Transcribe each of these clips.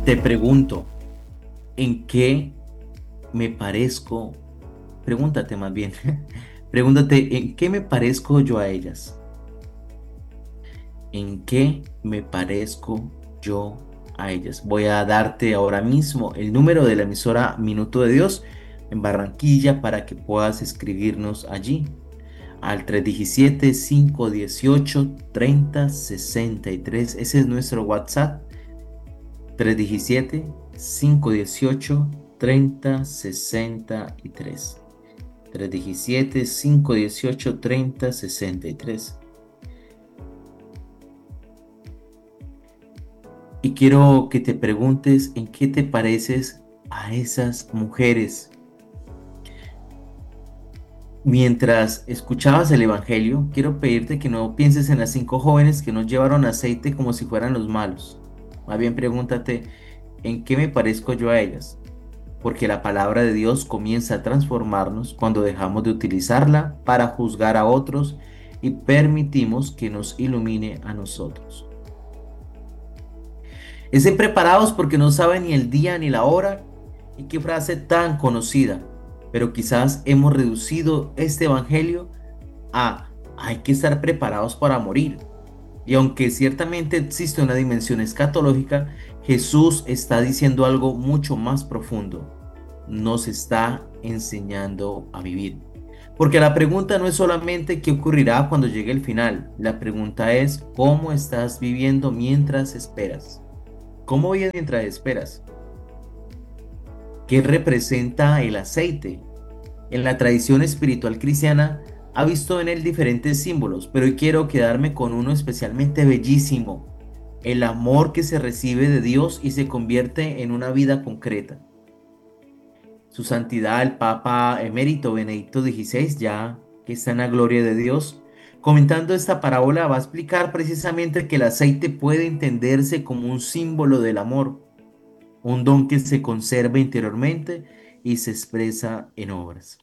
Te pregunto, ¿en qué me parezco? Pregúntate más bien. Pregúntate, ¿en qué me parezco yo a ellas? ¿En qué me parezco yo a ellas? Voy a darte ahora mismo el número de la emisora Minuto de Dios en Barranquilla para que puedas escribirnos allí al 317-518-3063. Ese es nuestro WhatsApp. 317-518-3063. 317-518-3063. Y quiero que te preguntes en qué te pareces a esas mujeres. Mientras escuchabas el Evangelio, quiero pedirte que no pienses en las 5 jóvenes que no llevaron aceite como si fueran los malos. Más bien pregúntate, ¿en qué me parezco yo a ellas? Porque la palabra de Dios comienza a transformarnos cuando dejamos de utilizarla para juzgar a otros y permitimos que nos ilumine a nosotros. Estén preparados porque no saben ni el día ni la hora. Y qué frase tan conocida, pero quizás hemos reducido este evangelio a hay que estar preparados para morir. Y aunque ciertamente existe una dimensión escatológica, Jesús está diciendo algo mucho más profundo. Nos está enseñando a vivir. Porque la pregunta no es solamente qué ocurrirá cuando llegue el final. La pregunta es cómo estás viviendo mientras esperas. ¿Cómo vives mientras esperas? ¿Qué representa el aceite? En la tradición espiritual cristiana ha visto en él diferentes símbolos, pero hoy quiero quedarme con uno especialmente bellísimo, el amor que se recibe de Dios y se convierte en una vida concreta. Su santidad, el Papa emérito Benedicto XVI, ya que está en la gloria de Dios, comentando esta parábola va a explicar precisamente que el aceite puede entenderse como un símbolo del amor, un don que se conserva interiormente y se expresa en obras.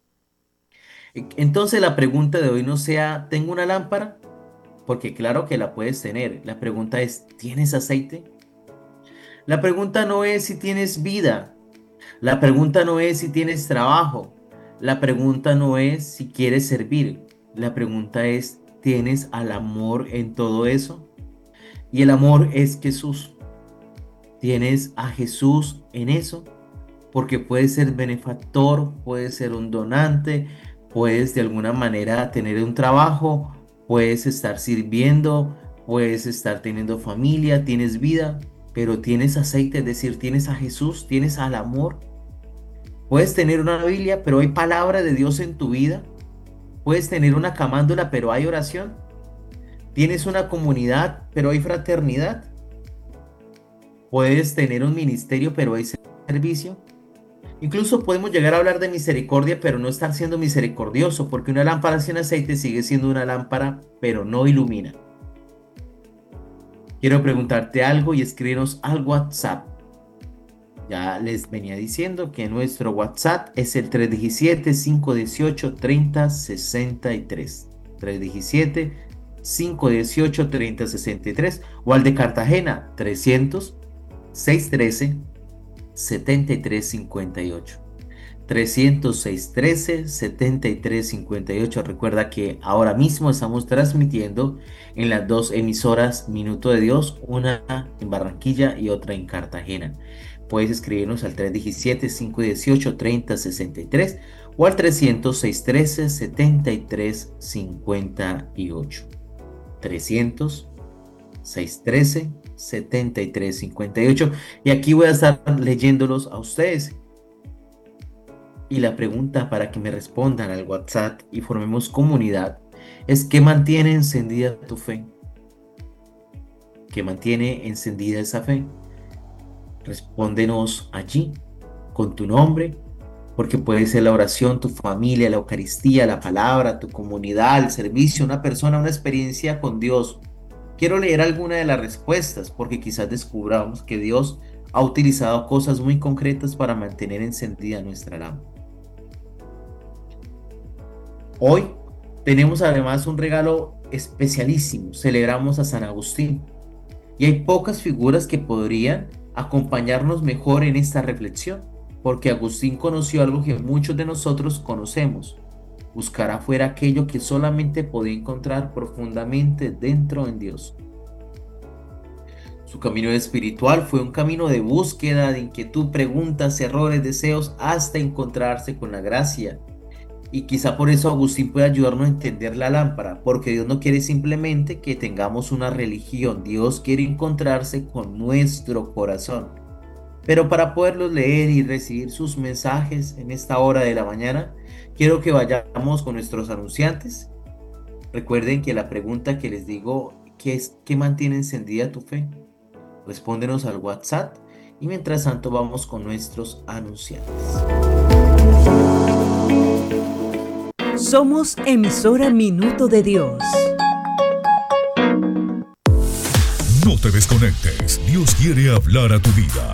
Entonces la pregunta de hoy no sea, ¿tengo una lámpara? Porque claro que la puedes tener. La pregunta es, ¿tienes aceite? La pregunta no es si tienes vida. La pregunta no es si tienes trabajo. La pregunta no es si quieres servir. La pregunta es, ¿tienes al amor en todo eso? Y el amor es Jesús. ¿Tienes a Jesús en eso? Porque puedes ser benefactor, puedes ser un donante, puedes de alguna manera tener un trabajo, puedes estar sirviendo, puedes estar teniendo familia, tienes vida, pero tienes aceite, es decir, tienes a Jesús, tienes al amor. Puedes tener una Biblia, pero hay palabra de Dios en tu vida. Puedes tener una camándula, pero hay oración. Tienes una comunidad, pero hay fraternidad. Puedes tener un ministerio, pero hay servicio. Incluso podemos llegar a hablar de misericordia, pero no estar siendo misericordioso, porque una lámpara sin aceite sigue siendo una lámpara, pero no ilumina. Quiero preguntarte algo y escribirnos al WhatsApp. Ya les venía diciendo que nuestro WhatsApp es el 317-518-3063. 317-518-3063 o al de Cartagena 300-613-7358. 306-13-7358. Recuerda que ahora mismo estamos transmitiendo en las dos emisoras Minuto de Dios, una en Barranquilla y otra en Cartagena. Puedes escribirnos al 317-518-3063 o al 300-613-7358. 300-613-7358. Y aquí voy a estar leyéndolos a ustedes. Y la pregunta para que me respondan al WhatsApp y formemos comunidad es ¿qué mantiene encendida tu fe? ¿Qué mantiene encendida esa fe? Respóndenos allí con tu nombre, porque puede ser la oración, tu familia, la Eucaristía, la palabra, tu comunidad, el servicio, una persona, una experiencia con Dios. Quiero leer alguna de las respuestas porque quizás descubramos que Dios ha utilizado cosas muy concretas para mantener encendida nuestra lámpara. Hoy tenemos además un regalo especialísimo. Celebramos a San Agustín. Y hay pocas figuras que podrían acompañarnos mejor en esta reflexión, porque Agustín conoció algo que muchos de nosotros conocemos: buscar afuera aquello que solamente podía encontrar profundamente dentro en Dios. Su camino espiritual fue un camino de búsqueda, de inquietud, preguntas, errores, deseos, hasta encontrarse con la gracia. Y quizá por eso Agustín puede ayudarnos a entender la lámpara, porque Dios no quiere simplemente que tengamos una religión, Dios quiere encontrarse con nuestro corazón. Pero para poderlos leer y recibir sus mensajes en esta hora de la mañana, quiero que vayamos con nuestros anunciantes. Recuerden que la pregunta que les digo, ¿qué mantiene encendida tu fe? Respóndenos al WhatsApp y mientras tanto vamos con nuestros anunciantes. Somos emisora Minuto de Dios. No te desconectes, Dios quiere hablar a tu vida.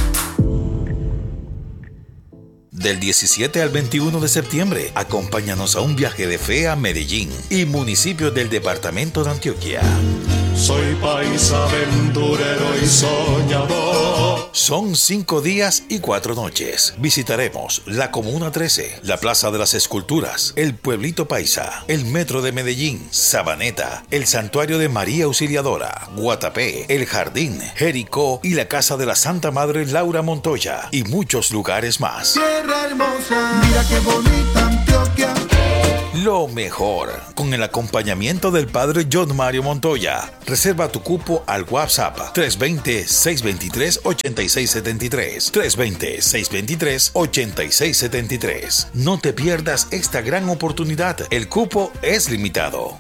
Del 17 al 21 de septiembre, acompáñanos a un viaje de fe a Medellín y municipios del departamento de Antioquia. Soy paisa aventurero y soñador. Son 5 días y 4 noches. Visitaremos la Comuna 13, la Plaza de las Esculturas, el Pueblito Paisa, el Metro de Medellín, Sabaneta, el Santuario de María Auxiliadora, Guatapé, el Jardín, Jericó y la Casa de la Santa Madre Laura Montoya y muchos lugares más. Tierra hermosa, mira qué bonita Antioquia. Lo mejor, con el acompañamiento del Padre John Mario Montoya. Reserva tu cupo al WhatsApp 320-623-8673. 320-623-8673. No te pierdas esta gran oportunidad. El cupo es limitado.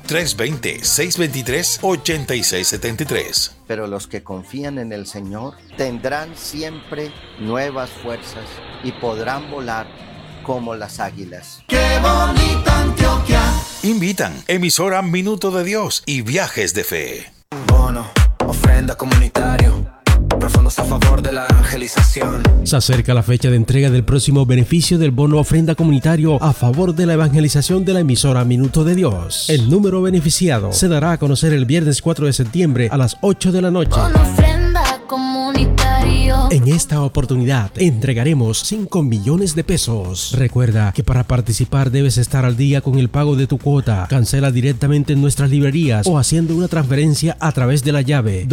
320-623-8673. Pero los que confían en el Señor tendrán siempre nuevas fuerzas y podrán volar como las águilas. ¡Qué bonita Antioquia! Invitan emisora Minuto de Dios y Viajes de Fe. Bono, ofrenda comunitario, profundos a favor de la evangelización. Se acerca la fecha de entrega del próximo beneficio del bono ofrenda comunitario a favor de la evangelización de la emisora Minuto de Dios. El número beneficiado se dará a conocer el viernes 4 de septiembre a las 8 de la noche. Bono ofrenda comunitario. En esta oportunidad entregaremos 5 millones de pesos. Recuerda que para participar debes estar al día con el pago de tu cuota. Cancela directamente en nuestras librerías o haciendo una transferencia a través de la llave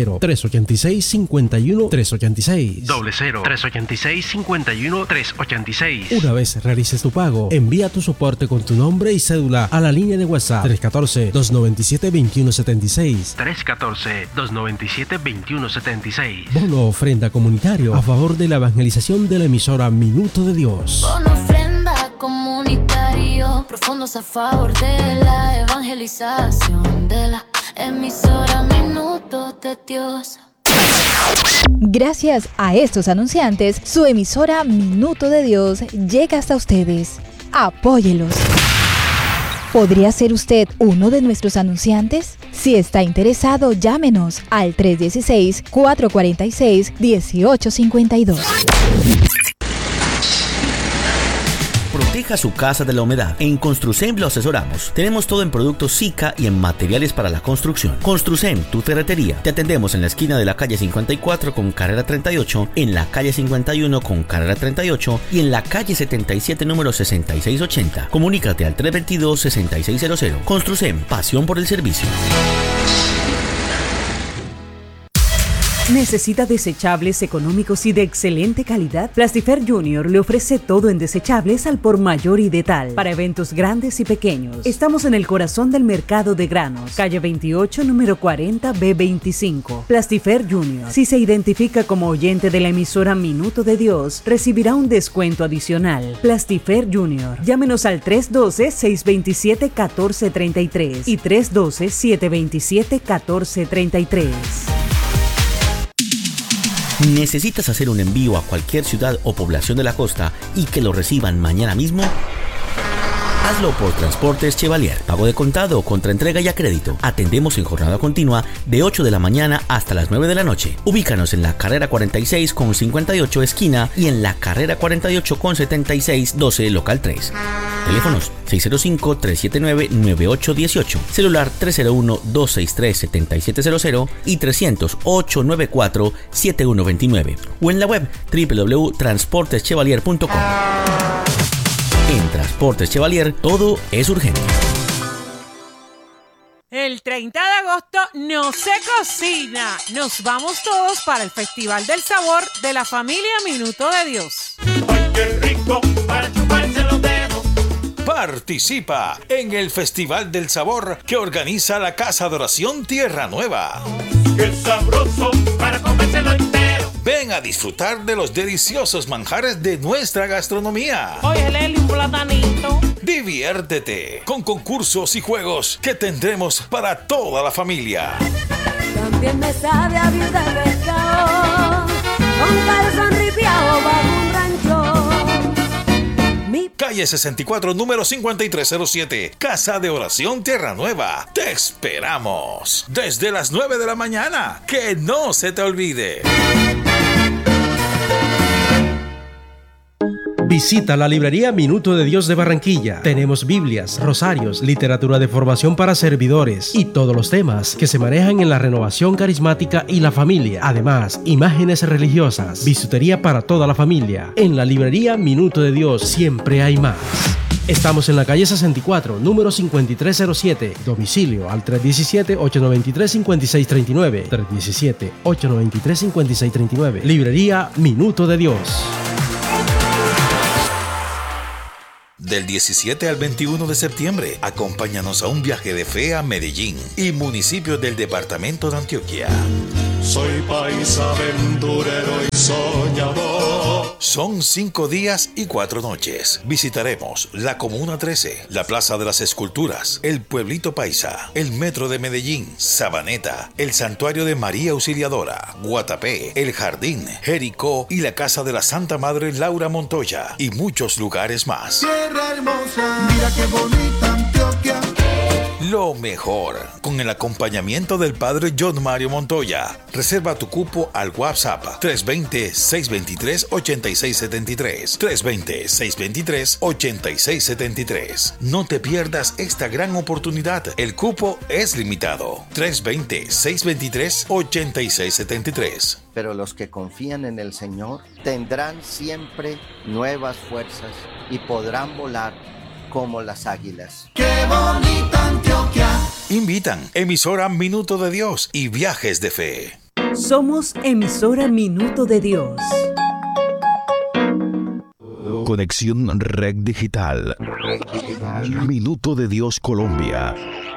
00-386-51-386. 00-386-51-386. Una vez realices tu pago, envía tu soporte con tu nombre y cédula a la línea de WhatsApp 314-297-2176. 314-297-2176. Bono ofrenda comunitario a favor de la evangelización de la emisora Minuto de Dios. Bono ofrenda comunitario, profundos a favor de la evangelización de la emisora Minuto de Dios. Gracias a estos anunciantes, su emisora Minuto de Dios llega hasta ustedes. Apóyelos. ¿Podría ser usted uno de nuestros anunciantes? Si está interesado, llámenos al 316-446-1852. Proteja su casa de la humedad. En Construcem lo asesoramos. Tenemos todo en productos Sika y en materiales para la construcción. Construcem, tu ferretería. Te atendemos en la esquina de la calle 54 con carrera 38, en la calle 51 con carrera 38 y en la calle 77 número 6680. Comunícate al 322-6600. Construcem, pasión por el servicio. ¿Necesita desechables económicos y de excelente calidad? Plastifer Junior le ofrece todo en desechables al por mayor y de tal, para eventos grandes y pequeños. Estamos en el corazón del mercado de granos, calle 28, número 40, B25. Plastifer Junior. Si se identifica como oyente de la emisora Minuto de Dios, recibirá un descuento adicional. Plastifer Junior. Llámenos al 312-627-1433 y 312-727-1433. ¿Necesitas hacer un envío a cualquier ciudad o población de la costa y que lo reciban mañana mismo? Hazlo por Transportes Chevalier. Pago de contado o contra entrega y a crédito. Atendemos en jornada continua de 8 de la mañana hasta las 9 de la noche. Ubícanos en la carrera 46 con 58 esquina y en la carrera 48 con 76 12 local 3. Teléfonos 605-379-9818, celular 301-263-7700 y 300-894-7129 o en la web www.transporteschevalier.com. En Transportes Chevalier todo es urgente. El 30 de agosto no se cocina. Nos vamos todos para el Festival del Sabor de la familia Minuto de Dios. ¡Ay, qué rico! Para chuparse los dedos. Participa en el Festival del Sabor que organiza la Casa de Oración Tierra Nueva. ¡Qué sabroso! Para comérselo entero. Ven a disfrutar de los deliciosos manjares de nuestra gastronomía. Oye, Leli, un platanito. Diviértete con concursos y juegos que tendremos para toda la familia. También me sabe a vida de pescado, con calzón ripiado bajo un rancho. Calle 64, número 5307, Casa de Oración Tierra Nueva. Te esperamos desde las 9 de la mañana. Que no se te olvide. Visita la librería Minuto de Dios de Barranquilla. Tenemos Biblias, rosarios, literatura de formación para servidores y todos los temas que se manejan en la renovación carismática y la familia. Además, imágenes religiosas, bisutería para toda la familia. En la librería Minuto de Dios siempre hay más. Estamos en la calle 64, número 5307. Domicilio al 317-893-5639. 317-893-5639. Librería Minuto de Dios. Del 17 al 21 de septiembre, acompáñanos a un viaje de fe a Medellín y municipios del departamento de Antioquia. Soy paisa aventurero y soñador. Son 5 días y 4 noches. Visitaremos la Comuna 13, la Plaza de las Esculturas, el Pueblito Paisa, el Metro de Medellín, Sabaneta, el Santuario de María Auxiliadora, Guatapé, el Jardín, Jericó y la Casa de la Santa Madre Laura Montoya y muchos lugares más. Tierra hermosa, mira qué bonita Antioquia. Lo mejor, con el acompañamiento del Padre John Mario Montoya. Reserva tu cupo al WhatsApp 320-623-8673. 320-623-8673. No te pierdas esta gran oportunidad. El cupo es limitado. 320-623-8673. Pero los que confían en el Señor tendrán siempre nuevas fuerzas y podrán volar como las águilas. ¡Qué bonita Antioquia! Invitan emisora Minuto de Dios y Viajes de Fe. Somos emisora Minuto de Dios. Conexión Red Digital. Minuto de Dios Colombia.